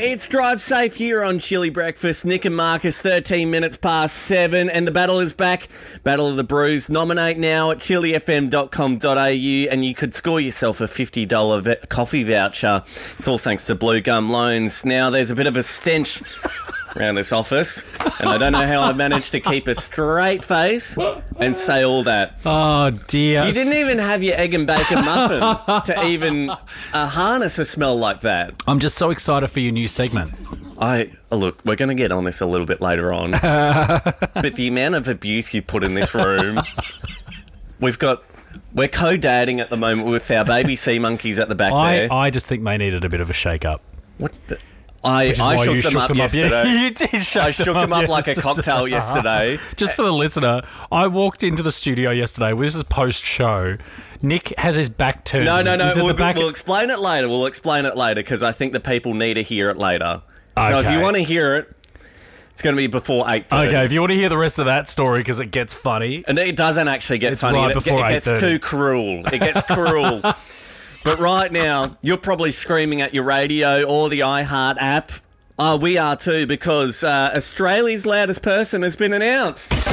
It's Drive Safe here on Chili Breakfast. Nick and Marcus, 13 minutes past 7, and the battle is back. Battle of the Brews. Nominate now at chilifm.com.au, and you could score yourself a $50 coffee voucher. It's all thanks to Blue Gum Loans. Now, there's a bit of a stench around this office, and I don't know how I've managed to keep a straight face and say all that. Oh, dear. You didn't even have your egg and bacon muffin to even harness a smell like that. I'm just so excited for your new segment. Look, we're going to get on this a little bit later on, but the amount of abuse you put in this room, we're co-dadding at the moment with our baby sea monkeys at the back there. I just think they needed a bit of a shake-up. What the... I shook them up yesterday. Yeah, you did I shook them up like a cocktail yesterday. Just for the listener, I walked into the studio yesterday. This is post-show. Nick has his back turned. No. We'll explain it later. We'll explain it later because I think the people need to hear it later. Okay. So if you want to hear it, it's going to be before 8:30. Okay, if you want to hear the rest of that story because it gets funny. And it doesn't actually get funny. Right before it gets too cruel. It gets cruel. But right now, you're probably screaming at your radio or the iHeart app. We are too, because Australia's loudest person has been announced.